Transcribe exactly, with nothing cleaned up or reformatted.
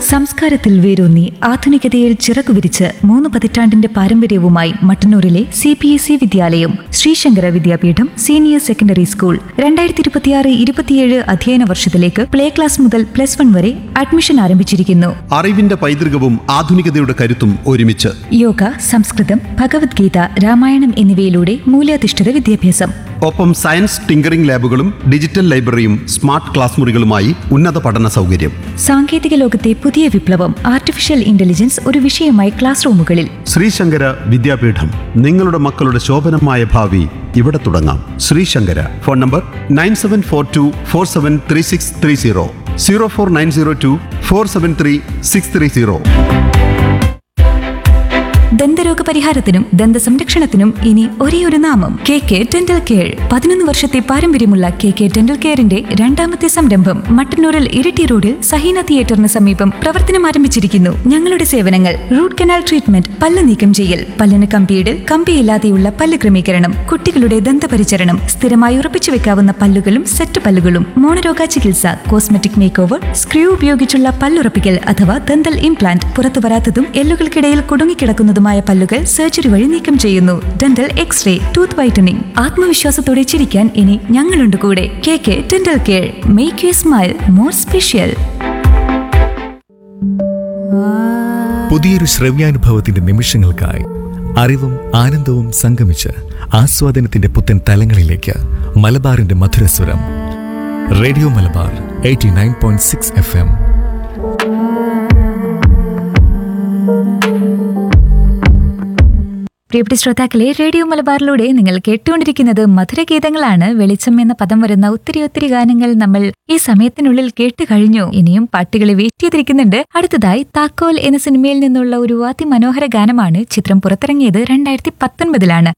സംസ്കാരത്തിൽ വേരൂന്നി ആധുനികതയിൽ ചിറകുവിരിച്ച് മൂന്ന് പതിറ്റാണ്ടിന്റെ പാരമ്പര്യവുമായി മട്ടന്നൂരിലെ സി പി എസ് ഇ വിദ്യാലയം ശ്രീശങ്കര വിദ്യാപീഠം സീനിയർ സെക്കൻഡറി സ്കൂൾ രണ്ടായിരത്തി ഇരുപത്തിയാറ് ഇരുപത്തിയേഴ് അധ്യയന വർഷത്തിലേക്ക് പ്ലേ ക്ലാസ് മുതൽ പ്ലസ് വൺ വരെ അഡ്മിഷൻ ആരംഭിച്ചിരിക്കുന്നു. അറിവിന്റെ പൈതൃകവും ആധുനികതയുടെ കരുത്തും ഒരുമിച്ച് യോഗ, സംസ്കൃതം, ഭഗവത്ഗീത, രാമായണം എന്നിവയിലൂടെ മൂല്യാധിഷ്ഠിത വിദ്യാഭ്യാസം. ഒപ്പം science tinkering ലാബുകളും digital ലൈബ്രറിയും smart class മുറികളുമായി ഉന്നത പഠന സൗകര്യം. സാങ്കേതിക ലോകത്തെ പുതിയ വിപ്ലവം ആർട്ടിഫിഷ്യൽ ഇന്റലിജൻസ് ഒരു വിഷയമായി ക്ലാസ് റൂമുകളിൽ. ശ്രീശങ്കര വിദ്യാപീഠം, നിങ്ങളുടെ മക്കളുടെ ശോഭനമായ ഭാവി ഇവിടെ തുടങ്ങാം. Sree Sankara. Phone number nine seven four to four seven three six three zero zero four nine zero to four seven three six three zero. ദന്തരോഗ പരിഹാരത്തിനും ദന്ത സംരക്ഷണത്തിനും ഇനി ഒരേ ഒരു നാമം, കെ കെ ഡെന്റൽ കെയർ. പതിനൊന്ന് വർഷത്തെ പാരമ്പര്യമുള്ള കെ കെ ഡെന്റൽ കെയറിന്റെ രണ്ടാമത്തെ സംരംഭം മട്ടന്നൂരിൽ ഇരിട്ടി റോഡിൽ സഹീന തിയേറ്ററിന് സമീപം പ്രവർത്തനം ആരംഭിച്ചിരിക്കുന്നു. ഞങ്ങളുടെ സേവനങ്ങൾ: റൂട്ട് കനാൽ ട്രീറ്റ്മെന്റ്, പല്ല് നീക്കം ചെയ്യൽ, പല്ലിന് കമ്പിയിടൽ, കമ്പിയില്ലാതെയുള്ള പല്ല് ക്രമീകരണം, കുട്ടികളുടെ ദന്തപരിചരണം, സ്ഥിരമായി ഉറപ്പിച്ചു വെക്കാവുന്ന പല്ലുകളും സെറ്റ് പല്ലുകളും, മോണരോഗ ചികിത്സ, കോസ്മെറ്റിക് മേക്ക് ഓവർ, സ്ക്രൂ ഉപയോഗിച്ചുള്ള പല്ലുറപ്പിക്കൽ അഥവാ ദന്തൽ ഇംപ്ലാന്റ്, പുറത്തു വരാത്തതും എല്ലുകൾക്കിടയിൽ കുടുങ്ങിക്കിടക്കുന്നതും പല്ലുകൾ സർജറി വഴി നീക്കം ചെയ്യുന്നു. Dental x-ray, tooth whitening. ആത്മവിശ്വാസത്തോടെ ചിരിക്കാൻ ഇനി ഞങ്ങളുണ്ട് കൂടെ. K K dental care. Make you smile more special. പുതിയൊരു ശ്രവ്യാനുഭവത്തിന്റെ നിമിഷങ്ങൾക്കായി അറിവും ആനന്ദവും സംഗമിച്ച് ആസ്വാദനത്തിന്റെ പുത്തൻ തലങ്ങളിലേക്ക് മലബാറിന്റെ മധുരസ്വരം. Radio Malabar eighty nine point six F M. പ്രിയപ്പെട്ട ശ്രോതാക്കളെ, റേഡിയോ മലബാറിലൂടെ നിങ്ങൾ കേട്ടുകൊണ്ടിരിക്കുന്നത് മധുരഗീതങ്ങളാണ്. വെളിച്ചം എന്ന പദം വരുന്ന ഒത്തിരി ഒത്തിരി ഗാനങ്ങൾ നമ്മൾ ഈ സമയത്തിനുള്ളിൽ കേട്ട് കഴിഞ്ഞു. ഇനിയും പാട്ടുകളെ വെയിറ്റ് ചെയ്തിരിക്കുന്നുണ്ട്. അടുത്തതായി താക്കോൽ എന്ന സിനിമയിൽ നിന്നുള്ള ഒരു അതിമനോഹര ഗാനമാണ്. ചിത്രം പുറത്തിറങ്ങിയത് രണ്ടായിരത്തി പത്തൊൻപതിലാണ്.